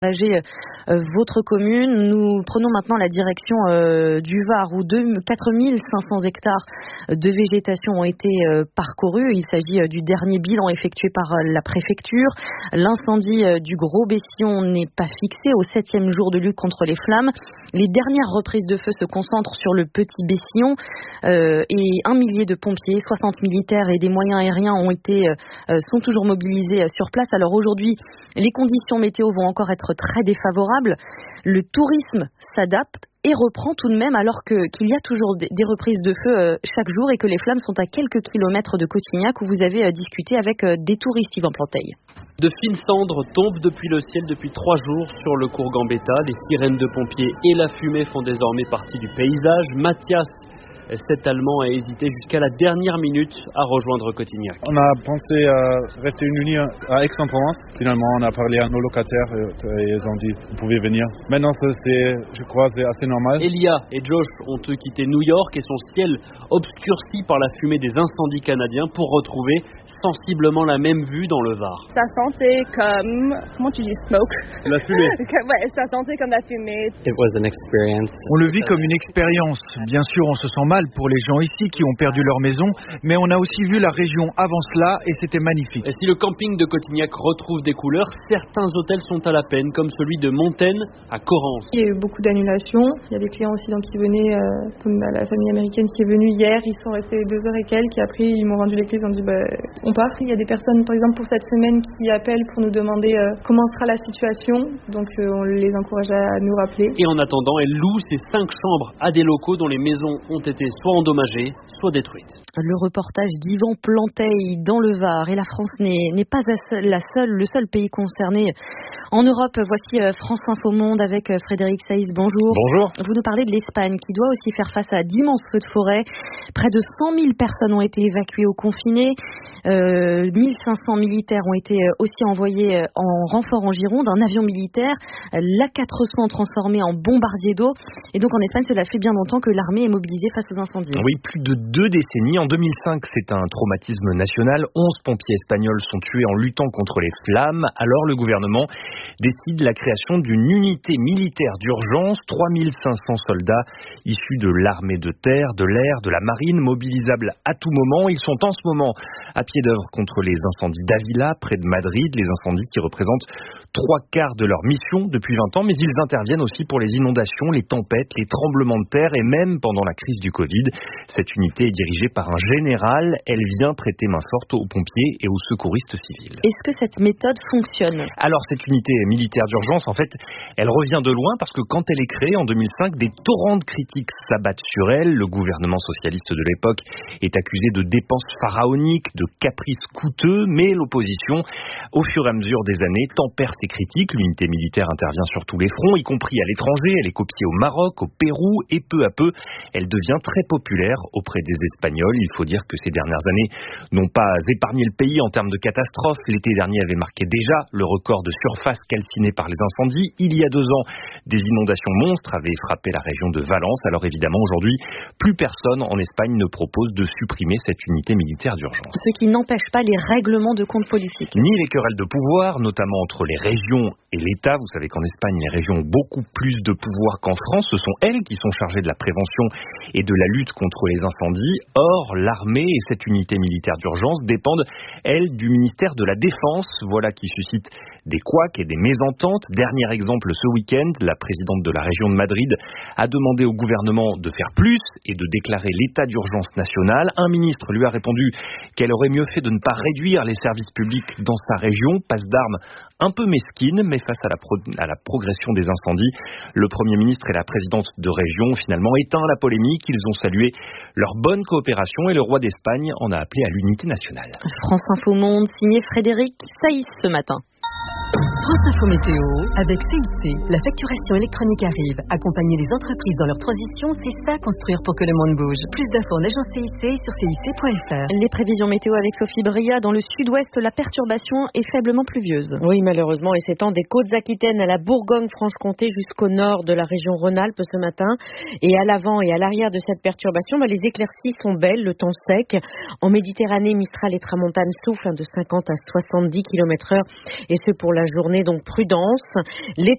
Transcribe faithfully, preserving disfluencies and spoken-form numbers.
Partager euh, votre commune. Nous prenons maintenant la direction euh, du Var où quatre mille cinq cents hectares de végétation ont été euh, parcourus. Il s'agit euh, du dernier bilan effectué par euh, la préfecture. L'incendie euh, du Gros Bessillon n'est pas fixé au septième jour de lutte contre les flammes. Les dernières reprises de feu se concentrent sur le Petit Bessillon euh, et un millier de pompiers, soixante militaires et des moyens aériens ont été, euh, sont toujours mobilisés euh, sur place. Alors aujourd'hui, les conditions météo vont encore être très défavorable. Le tourisme s'adapte et reprend tout de même alors que, qu'il y a toujours des, des reprises de feu euh, chaque jour et que les flammes sont à quelques kilomètres de Cotignac où vous avez euh, discuté avec euh, des touristes, Yvan Planteil. De fines cendres tombent depuis le ciel depuis trois jours sur le cours Gambetta. Les sirènes de pompiers et la fumée font désormais partie du paysage. Mathias, cet Allemand, a hésité jusqu'à la dernière minute à rejoindre Cotignac. On a pensé à rester une nuit à Aix-en-Provence. Finalement, on a parlé à nos locataires et ils ont dit vous pouvez venir. Maintenant, c'est, je crois, c'est assez normal. Elia et Josh ont eux quitté New York et son ciel obscurci par la fumée des incendies canadiens pour retrouver sensiblement la même vue dans le Var. Ça sentait comme, comment tu dis, smoke. La fumée. Ouais, ça sentait comme la fumée. It was an experience. On le vit comme une expérience. Bien sûr, on se sent mal pour les gens ici qui ont perdu leur maison, mais on a aussi vu la région avant cela et c'était magnifique. Et si le camping de Cotignac retrouve des couleurs, certains hôtels sont à la peine, comme celui de Montaine à Corrence. Il y a eu beaucoup d'annulations. Il y a des clients aussi donc, qui venaient, euh, comme la famille américaine qui est venue hier, ils sont restés deux heures et quelques, et après ils m'ont rendu les clés, ils ont dit bah, on part. Il y a des personnes, par exemple pour cette semaine, qui appellent pour nous demander euh, comment sera la situation, donc euh, on les encourage à nous rappeler. Et en attendant, elle loue ses cinq chambres à des locaux dont les maisons ont été soit endommagées, soit détruites. Le reportage d'Yvan Planteil dans le Var. Et la France n'est, n'est pas la seule, le seul pays concerné en Europe. Voici France Info Monde avec Frédéric Saïs. Bonjour. Bonjour. Vous nous parlez de l'Espagne qui doit aussi faire face à d'immenses feux de forêt. Près de cent mille personnes ont été évacuées ou confinées. Euh, mille cinq cents militaires ont été aussi envoyés en renfort en Gironde. Un avion militaire, l'A quatre cents transformé en bombardier d'eau. Et donc en Espagne, cela fait bien longtemps que l'armée est mobilisée face aux incendies. Oui, plus de deux décennies. En deux mille cinq, c'est un traumatisme national. onze pompiers espagnols sont tués en luttant contre les flammes. Alors le gouvernement décide la création d'une unité militaire d'urgence. trois mille cinq cents soldats issus de l'armée de terre, de l'air, de la marine, mobilisables à tout moment. Ils sont en ce moment à pied d'œuvre contre les incendies d'Ávila, près de Madrid. Les incendies qui représentent trois quarts de leur mission depuis vingt ans. Mais ils interviennent aussi pour les inondations, les tempêtes, les tremblements de terre et même pendant la crise du Covid. Cette unité est dirigée par un général. Elle vient prêter main forte aux pompiers et aux secouristes civils. Est-ce que cette méthode fonctionne ? Alors, cette unité militaire d'urgence, en fait, elle revient de loin parce que quand elle est créée en deux mille cinq, des torrents de critiques s'abattent sur elle. Le gouvernement socialiste de l'époque est accusé de dépenses pharaoniques, de caprices coûteux, mais l'opposition, au fur et à mesure des années, tempère ses critiques. L'unité militaire intervient sur tous les fronts, y compris à l'étranger. Elle est copiée au Maroc, au Pérou, et peu à peu, elle devient très populaire auprès des Espagnols. Il faut dire que ces dernières années n'ont pas épargné le pays en termes de catastrophes. L'été dernier avait marqué déjà le record de surface calcinée par les incendies. Il y a deux ans, des inondations monstres avaient frappé la région de Valence. Alors évidemment, aujourd'hui, plus personne en Espagne ne propose de supprimer cette unité militaire d'urgence. Ce qui n'empêche pas les règlements de compte politiques. Ni les querelles de pouvoir, notamment entre les régions et l'État. Vous savez qu'en Espagne, les régions ont beaucoup plus de pouvoir qu'en France. Ce sont elles qui sont chargées de la prévention et de la lutte contre les incendies. Or, l'armée et cette unité militaire d'urgence dépendent, elles, du ministère de la Défense. Voilà qui suscite des couacs et des mésententes. Dernier exemple ce week-end, la présidente de la région de Madrid a demandé au gouvernement de faire plus et de déclarer l'état d'urgence national. Un ministre lui a répondu qu'elle aurait mieux fait de ne pas réduire les services publics dans sa région. Passe d'armes un peu mesquine, mais face à la, pro- à la progression des incendies, le Premier ministre et la présidente de région ont finalement éteint la polémique. Ils ont salué leur bonne coopération et le roi d'Espagne en a appelé à l'unité nationale. France Info Monde, signé Frédéric Saïs ce matin. France Info Météo avec C I C. La facturation électronique arrive. Accompagner les entreprises dans leur transition, c'est ça construire pour que le monde bouge. Plus d'infos en agence C I C sur C I C point F R. Les prévisions météo avec Sophie Bria. Dans le sud-ouest, la perturbation est faiblement pluvieuse. Oui, malheureusement, et s'étend des Côtes-Aquitaines à la Bourgogne-Franche-Comté jusqu'au nord de la région Rhône-Alpes ce matin. Et à l'avant et à l'arrière de cette perturbation, bah, les éclaircies sont belles, le temps sec. En Méditerranée, Mistral et Tramontane soufflent de cinquante à soixante-dix kilomètres heure. Et ce pour la journée, donc prudence. Les